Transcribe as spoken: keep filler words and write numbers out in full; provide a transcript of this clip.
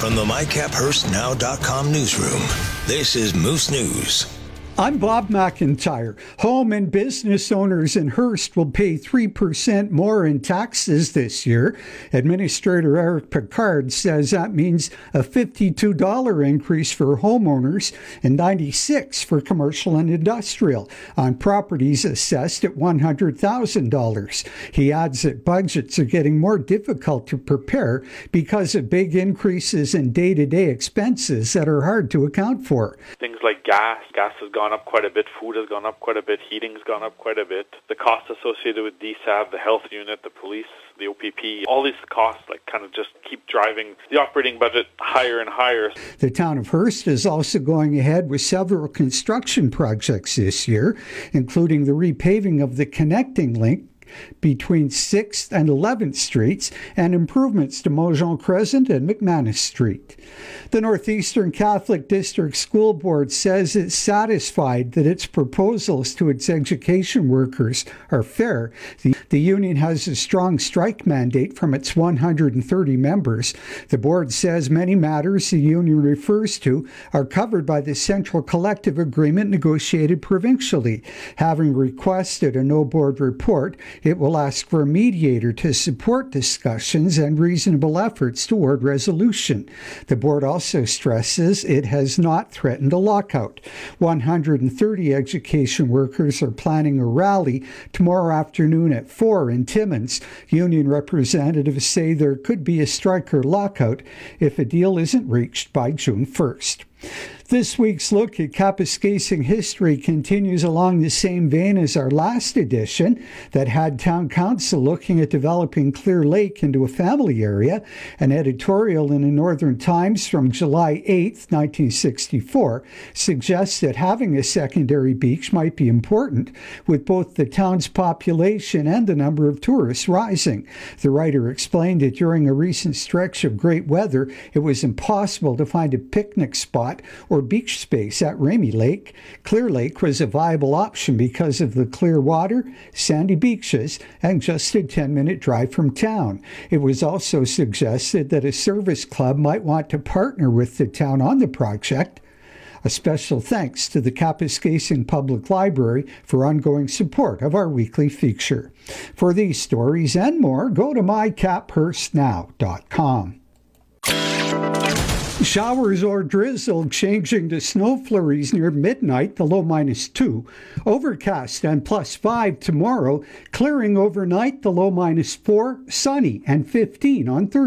From the my cap hurst now dot com newsroom, this is Moose News. I'm Bob McIntyre. Home and business owners in Hearst will pay three percent more in taxes this year. Administrator Eric Picard says that means a fifty-two dollars increase for homeowners and ninety-six dollars for commercial and industrial on properties assessed at one hundred thousand dollars. He adds that budgets are getting more difficult to prepare because of big increases in day-to-day expenses that are hard to account for. Things like gas. Gas has gone up quite a bit, food has gone up quite a bit, heating's gone up quite a bit. The costs associated with D S A B, the health unit, the police, the O P P, all these costs like kind of just keep driving the operating budget higher and higher. The town of Hearst is also going ahead with several construction projects this year, including the repaving of the connecting link between sixth and eleventh Streets and improvements to Mojon Crescent and McManus Street. The Northeastern Catholic District School Board says it's satisfied that its proposals to its education workers are fair. The, the union has a strong strike mandate from its one hundred thirty members. The board says many matters the union refers to are covered by the Central Collective Agreement negotiated provincially. Having requested a no-board report, it will ask for a mediator to support discussions and reasonable efforts toward resolution. The board also stresses it has not threatened a lockout. one hundred thirty education workers are planning a rally tomorrow afternoon at four in Timmins. Union representatives say there could be a strike or lockout if a deal isn't reached by June first. This week's look at Kapuskasing history continues along the same vein as our last edition that had Town Council looking at developing Clear Lake into a family area. An editorial in the Northern Times from July eighth, nineteen sixty-four, suggests that having a secondary beach might be important, with both the town's population and the number of tourists rising. The writer explained that during a recent stretch of great weather, it was impossible to find a picnic spot or beach space at Ramy Lake. Clear Lake was a viable option because of the clear water, sandy beaches, and just a ten-minute drive from town. It was also suggested that a service club might want to partner with the town on the project. A special thanks to the Kapuskasing Public Library for ongoing support of our weekly feature. For these stories and more, go to my cap hurst now dot com. Showers or drizzle changing to snow flurries near midnight, the low minus two. Overcast and plus five tomorrow. Clearing overnight, the low minus four. Sunny and fifteen on Thursday.